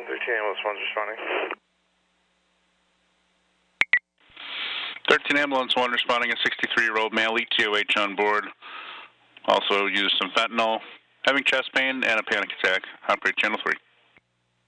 13 ambulance 1's responding. 13 ambulance 1 responding, a 63-year-old male, ETOH on board. Also used some fentanyl, having chest pain and a panic attack. Operate channel 3.